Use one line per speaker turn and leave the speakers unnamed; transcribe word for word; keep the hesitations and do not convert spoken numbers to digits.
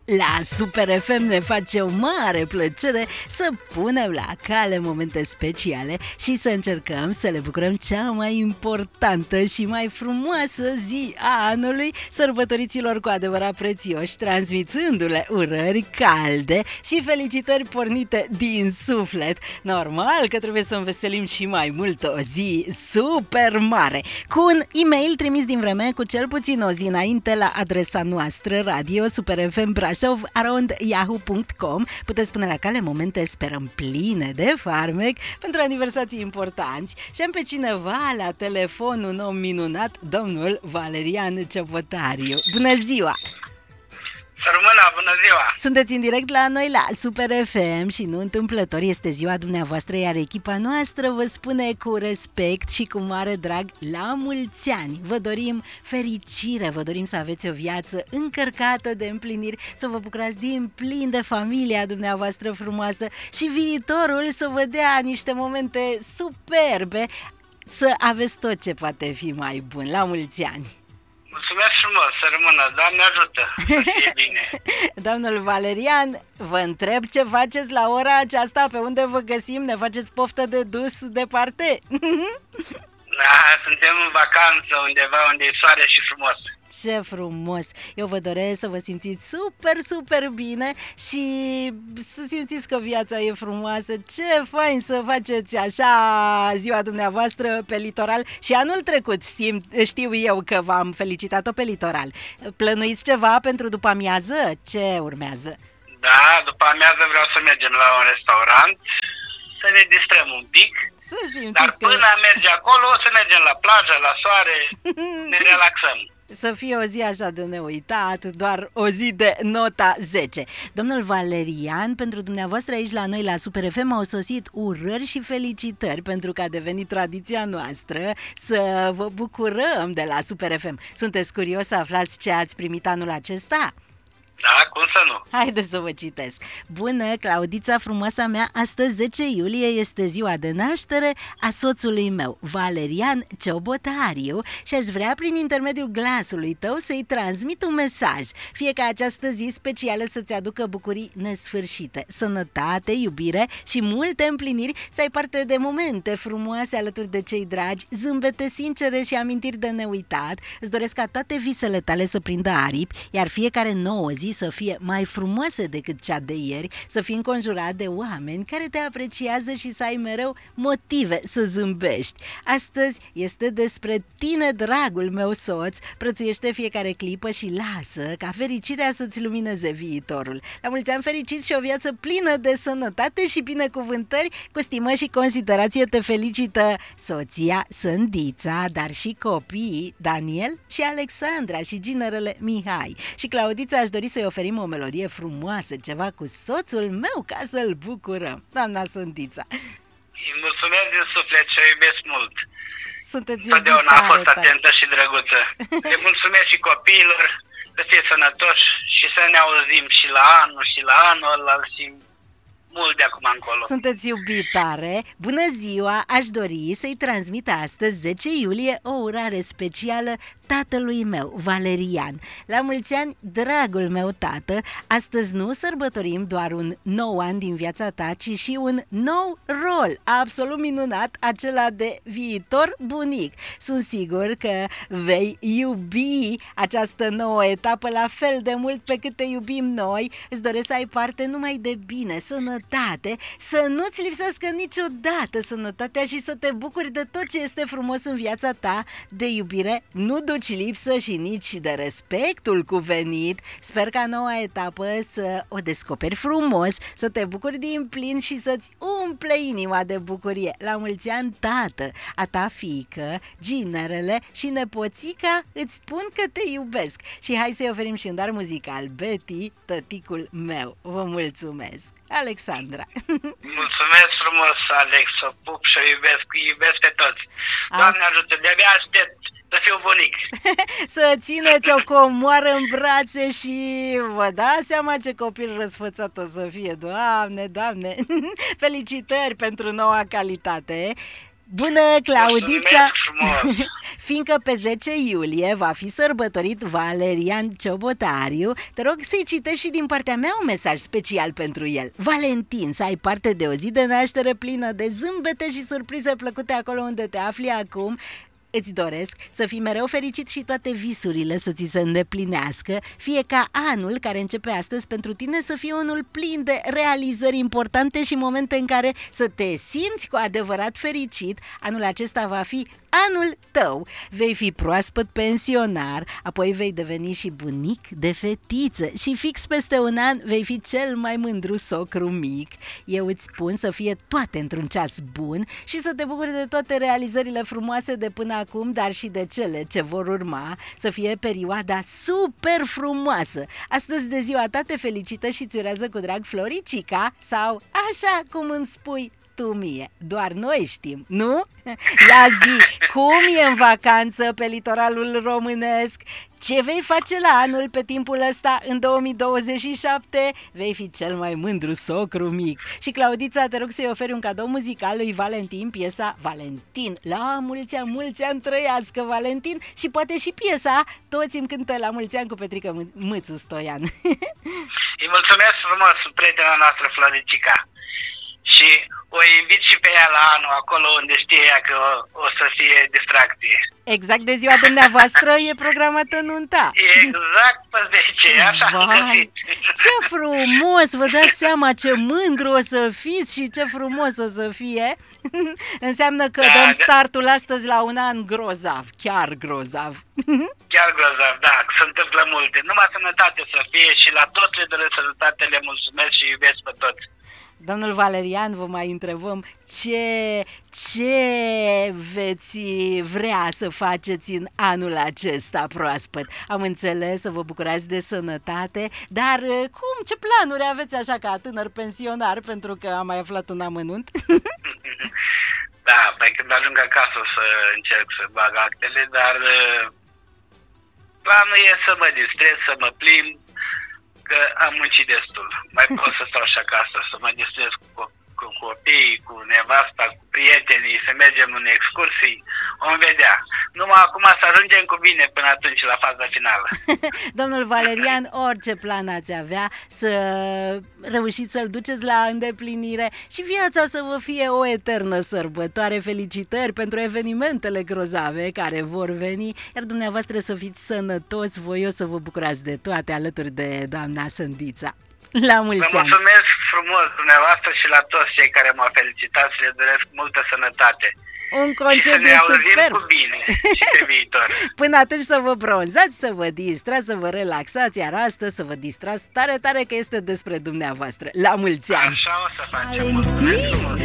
La Super F M ne face o mare plăcere să punem la cale momente speciale și să încercăm să le bucurăm cea mai importantă și mai frumoasă zi a anului sărbătoriților cu adevărat prețioși, transmițându-le urări calde și felicitări pornite din suflet. Normal că trebuie să înveselim și mai mult o zi super mare, cu un e-mail trimis din vreme cu cel puțin o zi înainte la adresa noastră radio superfm brașov arond yahoo punct com. Puteți pune la cale momente, sperăm, pline de farmec pentru aniversații importanți. Și am pe cineva la telefon, un om minunat, domnul Valerian Ciobotariu. Bună ziua!
Să rămână, bună ziua!
Sunteți în direct la noi la Super F M și nu întâmplător este ziua dumneavoastră, iar echipa noastră vă spune cu respect și cu mare drag la mulți ani. Vă dorim fericire, vă dorim să aveți o viață încărcată de împliniri, să vă bucurați din plin de familia dumneavoastră frumoasă și viitorul să vă dea niște momente superbe, să aveți tot ce poate fi mai bun. La mulți ani!
Mulțumesc frumos, să rămână, Doamne ajută, să fie bine.
Domnul Valerian, vă întreb ce faceți la ora aceasta, pe unde vă găsim, ne faceți poftă de dus departe?
Da, suntem în vacanță undeva unde e soare și frumos.
Ce frumos! Eu vă doresc să vă simțiți super, super bine și să simțiți că viața e frumoasă. Ce fain să faceți așa ziua dumneavoastră pe litoral. Și anul trecut simt, știu eu că v-am felicitat-o pe litoral. Plănuiți ceva pentru după amiază? Ce urmează?
Da, după amiază vreau să mergem la un restaurant, să ne distrăm un pic.
Să simțiți
Dar până
că...
merge acolo, o să mergem la plajă, la soare, ne relaxăm.
Să fie o zi așa de neuitat, doar o zi de nota zece. Domnul Valerian, pentru dumneavoastră aici la noi la Super F M au sosit urări și felicitări, pentru că a devenit tradiția noastră să vă bucurăm de la Super F M. Sunteți curios să aflați ce ați primit anul acesta?
Da, cum să nu?
Haideți să vă citesc. Bună, Claudița frumoasa mea, astăzi zece iulie este ziua de naștere a soțului meu, Valerian Ciobotariu, și aș vrea prin intermediul glasului tău să-i transmit un mesaj, fie ca această zi specială să-ți aducă bucurii nesfârșite, sănătate, iubire și multe împliniri, să ai parte de momente frumoase alături de cei dragi, zâmbete sincere și amintiri de neuitat. Îți doresc ca toate visele tale să prindă aripi, iar fiecare nouă zi să fie mai frumoasă decât cea de ieri, să fii înconjurat de oameni care te apreciază și să ai mereu motive să zâmbești. Astăzi este despre tine, dragul meu soț, prețuiește fiecare clipă și lasă ca fericirea să-ți lumineze viitorul. La mulți ani fericiți și o viață plină de sănătate și binecuvântări, cu stimă și considerație te felicită soția Sândița, dar și copiii Daniel și Alexandra și ginerele Mihai. Și Claudița, aș dori să-i oferim o melodie frumoasă, ceva cu soțul meu, ca să-l bucurăm. Doamna Sândița,
Îi mulțumesc din suflet și o iubesc mult.
sunteți
Totdeauna a fost
iubitare,
atentă și drăguță. Le mulțumesc și copiilor să fie sănătoși și să ne auzim și la anul și la anul ăla și mult de acum încolo.
Sunteți iubitare. Bună ziua, aș dori să-i transmit astăzi, zece iulie, o urare specială tatălui meu, Valerian. La mulți ani, dragul meu tată, astăzi nu sărbătorim doar un nou an din viața ta, ci și un nou rol absolut minunat, acela de viitor bunic. Sunt sigur că vei iubi această nouă etapă la fel de mult pe cât te iubim noi. Îți doresc să ai parte numai de bine, sănătate, să nu-ți lipsească niciodată sănătatea și să te bucuri de tot ce este frumos în viața ta, de iubire, nu duci lipsă și nici de respectul cuvenit. Sper ca noua etapă să o descoperi frumos, să te bucuri din plin și să-ți umple inima de bucurie. La mulți ani, tată, a ta fiică, ginerele și nepoțica îți spun că te iubesc. Și hai să-i oferim și un dar muzical, Betty, tăticul meu. Vă mulțumesc. Alexandra.
Mulțumesc frumos, Alex, o pup și o iubesc, îi iubesc pe toți. Doamne ajută, de-abia aștept să fiu bunic.
Să țineți o comoară în brațe și vă dați seama ce copil răsfățat o să fie. Doamne, Doamne, felicitări pentru noua calitate. Bună, Claudița!
Mulțumesc frumos!
Fiindcă pe zece iulie va fi sărbătorit Valerian Ciobotariu, te rog să-i citești și din partea mea un mesaj special pentru el. Valentin, să ai parte de o zi de naștere plină de zâmbete și surprize plăcute acolo unde te afli acum. Îți doresc să fii mereu fericit și toate visurile să ți se îndeplinească, fie ca anul care începe astăzi pentru tine să fie unul plin de realizări importante și momente în care să te simți cu adevărat fericit. Anul acesta va fi anul tău. Vei fi proaspăt pensionar, apoi vei deveni și bunic de fetiță și fix peste un an vei fi cel mai mândru socru mic. Eu îți spun să fie toate într-un ceas bun și să te bucuri de toate realizările frumoase de până acum, dar și de cele ce vor urma, să fie perioada super frumoasă. Astăzi de ziua ta te felicită și îți urează cu drag Floricica, sau așa cum îmi spui tu mie. Doar noi știm, nu? Ia zi, cum e în vacanță pe litoralul românesc? Ce vei face la anul pe timpul ăsta în două mii douăzeci și șapte? Vei fi cel mai mândru socru mic. Și Claudița, te rog să-i oferi un cadou muzical lui Valentin, piesa Valentin. La mulți ani, mulți ani, trăiască Valentin, și poate și piesa Toți îmi cântă la mulți ani cu Petrică Mâțu Stoian.
Îi mulțumesc frumos, prietena noastră Floricica. Și o invit și pe ea la anul, acolo unde știe ea că o, o să fie distracție.
Exact de ziua dumneavoastră e programată nunta.
Exact pe zece, așa am găsit.
Ce frumos, vă dați seama ce mândru o să fiți și ce frumos o să fie. Înseamnă că da, dăm startul astăzi la un an grozav, chiar grozav.
Chiar grozav, da, se întâmplă multe. Numai sănătate să fie și la toți le doresc sănătate, le mulțumesc și iubesc pe toți.
Domnul Valerian, vă mai întrebăm ce, ce veți vrea să faceți în anul acesta proaspăt. Am înțeles, să vă bucurați de sănătate, dar cum, ce planuri aveți așa ca tânăr pensionar, pentru că am mai aflat un amănunt?
Da, păi când ajung acasă o să încerc să bag actele, dar planul e să mă distrez, să mă plimb, că am muncit destul. Mai pot să stau și acasă, să mă distrez cu, cu copiii, cu nevasta, cu prietenii, să mergem în excursii. Vom vedea. Numai acum să ajungem cu bine până atunci, la faza finală.
Domnul Valerian, orice plan ați avea, să reușiți să-l duceți la îndeplinire și viața să vă fie o eternă sărbătoare. Felicitări pentru evenimentele grozave care vor veni, iar dumneavoastră să fiți sănătoși, voios, să vă bucurați de toate alături de doamna Sândița. La mulți
Vă
ani!
mulțumesc frumos dumneavoastră și la toți cei care m-au felicitat și le doresc multă sănătate.
Un concediu superb!
Cu bine și pe viitor.
Până atunci să vă bronzați, să vă distrați, să vă relaxați, iar astăzi să vă distrați tare, tare că este despre dumneavoastră. La mulți ani!
Așa o să facem.